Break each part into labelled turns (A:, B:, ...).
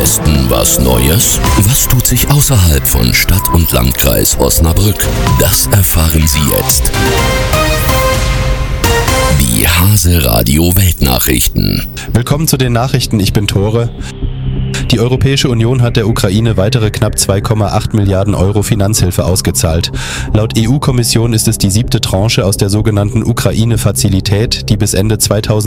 A: Westen was Neues? Was tut sich außerhalb von Stadt und Landkreis Osnabrück? Das erfahren Sie jetzt. Die Hase Radio Weltnachrichten.
B: Willkommen zu den Nachrichten, ich bin Tore. Die Europäische Union hat der Ukraine weitere knapp 2,8 Milliarden Euro Finanzhilfe ausgezahlt. Laut EU-Kommission ist es die 7. Tranche aus der sogenannten Ukraine-Fazilität, die bis Ende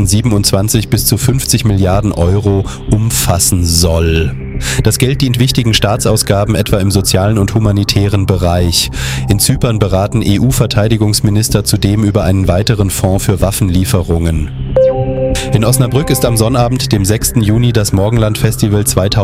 B: 2027 bis zu 50 Milliarden Euro umfassen soll. Das Geld dient wichtigen Staatsausgaben, etwa im sozialen und humanitären Bereich. In Zypern beraten EU-Verteidigungsminister zudem über einen weiteren Fonds für Waffenlieferungen. In Osnabrück ist am Sonnabend, dem 6. Juni, das Morgenland-Festival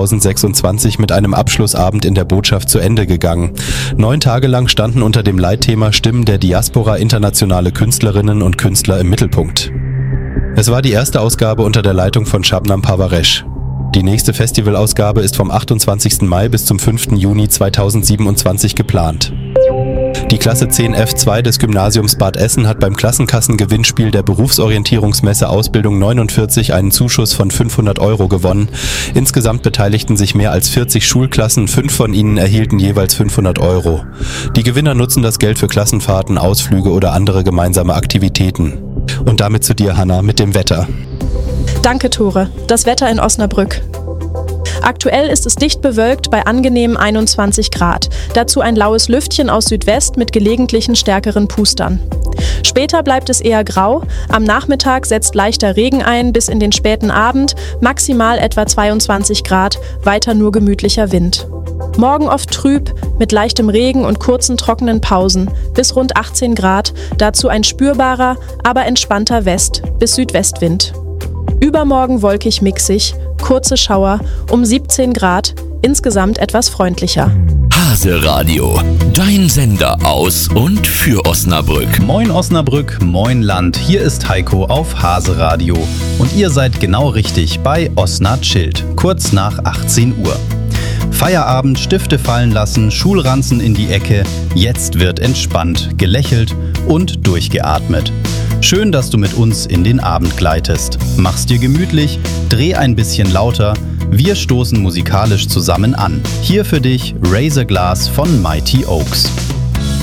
B: 2026 mit einem Abschlussabend in der Botschaft zu Ende gegangen. 9 Tage lang standen unter dem Leitthema Stimmen der Diaspora internationale Künstlerinnen und Künstler im Mittelpunkt. Es war die erste Ausgabe unter der Leitung von Shabnam Parvaresh. Die nächste Festivalausgabe ist vom 28. Mai bis zum 5. Juni 2027 geplant. Die Klasse 10F2 des Gymnasiums Bad Essen hat beim Klassenkassengewinnspiel der Berufsorientierungsmesse Ausbildung 49 einen Zuschuss von 500 Euro gewonnen. Insgesamt beteiligten sich mehr als 40 Schulklassen, 5 von ihnen erhielten jeweils 500 Euro. Die Gewinner nutzen das Geld für Klassenfahrten, Ausflüge oder andere gemeinsame Aktivitäten. Und damit zu dir, Hanna, mit dem Wetter.
C: Danke, Tore. Das Wetter in Osnabrück. Aktuell ist es dicht bewölkt bei angenehmen 21 Grad. Dazu ein laues Lüftchen aus Südwest mit gelegentlichen stärkeren Pustern. Später bleibt es eher grau. Am Nachmittag setzt leichter Regen ein bis in den späten Abend, maximal etwa 22 Grad, weiter nur gemütlicher Wind. Morgen oft trüb, mit leichtem Regen und kurzen trockenen Pausen, bis rund 18 Grad, dazu ein spürbarer, aber entspannter West- bis Südwestwind. Übermorgen wolkig mixig, kurze Schauer, um 17 Grad, insgesamt etwas freundlicher.
A: Hase Radio, dein Sender aus und für Osnabrück.
D: Moin Osnabrück, moin Land, hier ist Heiko auf Hase Radio. Und ihr seid genau richtig bei Osna Chillt, kurz nach 18 Uhr. Feierabend, Stifte fallen lassen, Schulranzen in die Ecke, jetzt wird entspannt, gelächelt und durchgeatmet. Schön, dass du mit uns in den Abend gleitest. Mach's dir gemütlich, dreh ein bisschen lauter. Wir stoßen musikalisch zusammen an. Hier für dich Razor Glass von Mighty Oaks.